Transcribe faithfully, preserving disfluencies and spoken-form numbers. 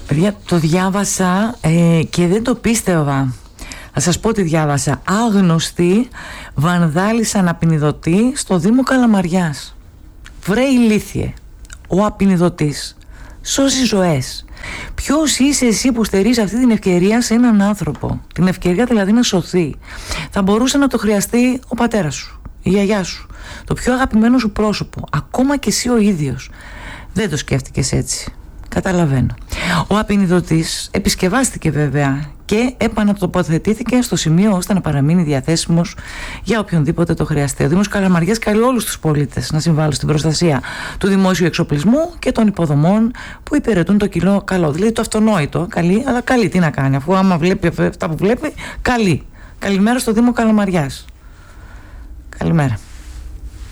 Παιδιά, το διάβασα ε, και δεν το πίστευα. Θα σας πω τι διάβασα. Άγνωστοι βανδάλισαν απεινιδωτή στο Δήμο Καλαμαριάς. Βρε ηλίθιε, ο απεινιδωτής σώζει ζωές. Ποιος είσαι εσύ που στερείς αυτή την ευκαιρία σε έναν άνθρωπο? Την ευκαιρία δηλαδή να σωθεί. Θα μπορούσε να το χρειαστεί ο πατέρας σου, η γιαγιά σου, το πιο αγαπημένο σου πρόσωπο, ακόμα και εσύ ο ίδιος. Δεν το σκέφτηκες έτσι. Καταλαβαίνω. Ο απεινιδωτής επισκευάστηκε βέβαια και επανατοποθετήθηκε στο σημείο ώστε να παραμείνει διαθέσιμος για οποιονδήποτε το χρειαστεί. Ο Δήμος Καλαμαριάς καλεί όλους τους πολίτες να συμβάλλουν στην προστασία του δημόσιου εξοπλισμού και των υποδομών που υπηρετούν το κοινό καλό. Δηλαδή το αυτονόητο, καλή, αλλά καλή τι να κάνει, αφού άμα βλέπει αυτά που βλέπει, καλή. Καλημέρα στο Δήμο Καλαμαριάς. Καλημέρα.